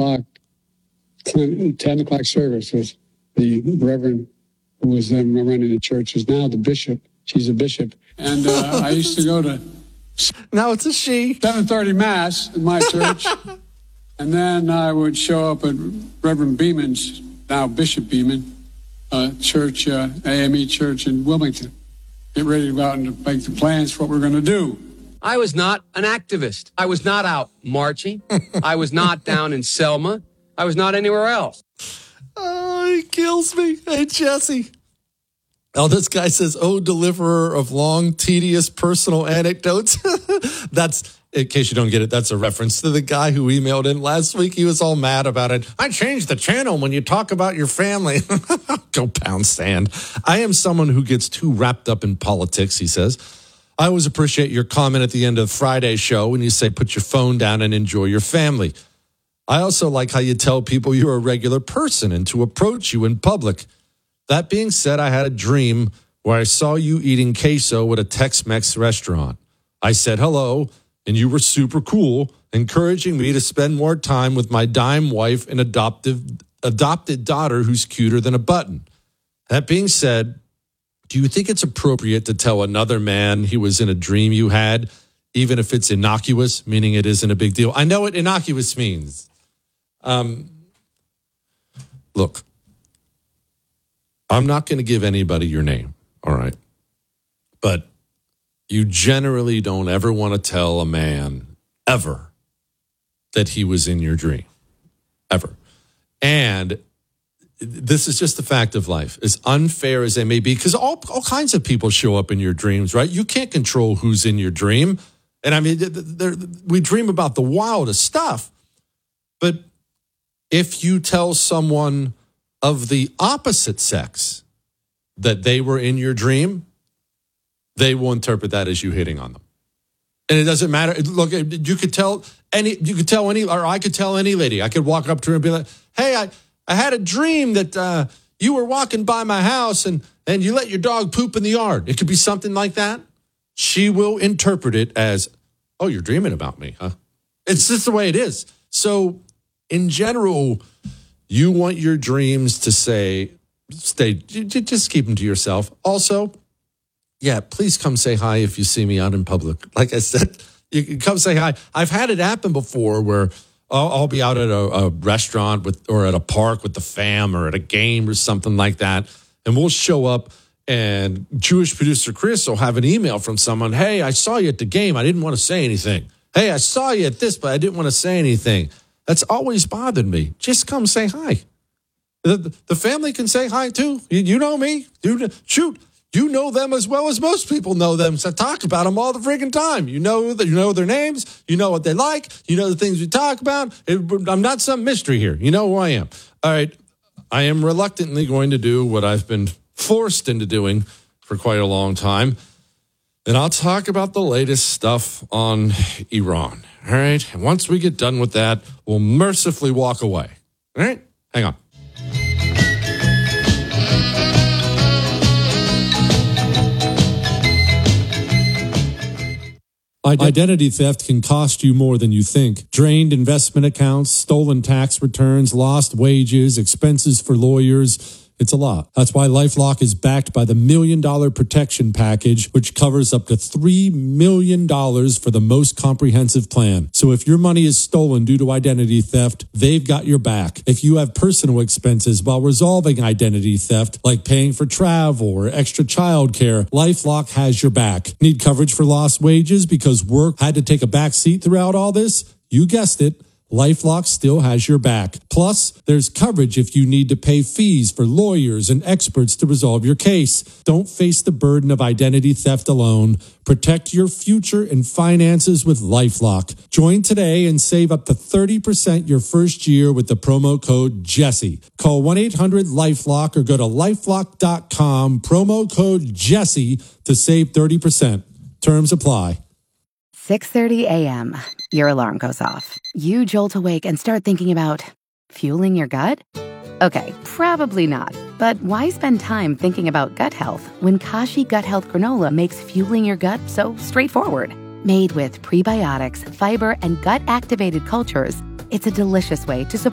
o'clock, 10 o'clock service with the Reverend who was then running the church, is now the bishop. She's a bishop. And I used to go to now it's a she. 7:30 Mass in my church. And then I would show up at Reverend Beeman's, now Bishop Beeman, church, AME church in Wilmington. Get ready to go out and make the plans for what we're going to do. I was not an activist. I was not out marching. I was not down in Selma. I was not anywhere else. Oh, he kills me. Hey, Jesse. Oh, this guy says, oh, deliverer of long, tedious personal anecdotes. That's, in case you don't get it, that's a reference to the guy who emailed in last week. He was all mad about it. I changed the channel when you talk about your family. Go pound sand. I am someone who gets too wrapped up in politics, he says. I always appreciate your comment at the end of Friday's show when you say put your phone down and enjoy your family. I also like how you tell people you're a regular person and to approach you in public. That being said, I had a dream where I saw you eating queso at a Tex-Mex restaurant. I said hello, and you were super cool, encouraging me to spend more time with my dime wife and adopted daughter who's cuter than a button. That being said, do you think it's appropriate to tell another man he was in a dream you had, even if it's innocuous, meaning it isn't a big deal? I know what innocuous means. Look, I'm not going to give anybody your name, all right? But you generally don't ever want to tell a man, ever, that he was in your dream, ever. And this is just the fact of life, as unfair as they may be, because all kinds of people show up in your dreams, right? You can't control who's in your dream. And I mean, we dream about the wildest stuff. But if you tell someone of the opposite sex that they were in your dream, they will interpret that as you hitting on them. And it doesn't matter. Look, you could tell any, or I could tell any lady. I could walk up to her and be like, hey, I had a dream that you were walking by my house and you let your dog poop in the yard. It could be something like that. She will interpret it as, oh, you're dreaming about me, huh? It's just the way it is. So in general, you want your dreams to just keep them to yourself. Also, yeah, please come say hi if you see me out in public. Like I said, you can come say hi. I've had it happen before where I'll be out at a restaurant or at a park with the fam or at a game or something like that. And we'll show up and Jewish producer Chris will have an email from someone. Hey, I saw you at the game. I didn't want to say anything. Hey, I saw you at this, but I didn't want to say anything. That's always bothered me. Just come say hi. The family can say hi too. You know me. Shoot. You know them as well as most people know them. So talk about them all the freaking time. You know their names. You know what they like. You know the things we talk about. I'm not some mystery here. You know who I am. All right. I am reluctantly going to do what I've been forced into doing for quite a long time. And I'll talk about the latest stuff on Iran. All right. And once we get done with that, we'll mercifully walk away. All right. Hang on. Identity theft can cost you more than you think. Drained investment accounts, stolen tax returns, lost wages, expenses for lawyers. It's a lot. That's why LifeLock is backed by the $1 Million Protection Package, which covers up to $3 million for the most comprehensive plan. So if your money is stolen due to identity theft, they've got your back. If you have personal expenses while resolving identity theft, like paying for travel or extra child care, LifeLock has your back. Need coverage for lost wages because work had to take a back seat throughout all this? You guessed it. LifeLock still has your back. Plus, there's coverage if you need to pay fees for lawyers and experts to resolve your case. Don't face the burden of identity theft alone. Protect your future and finances with LifeLock. Join today and save up to 30% your first year with the promo code Jesse. Call 1-800-LifeLock or go to LifeLock.com, promo code Jesse to save 30%. Terms apply. 6:30 a.m. Your alarm goes off. You jolt awake and start thinking about fueling your gut? Okay, probably not. But why spend time thinking about gut health when Kashi Gut Health Granola makes fueling your gut so straightforward? Made with prebiotics, fiber, and gut-activated cultures, it's a delicious way to support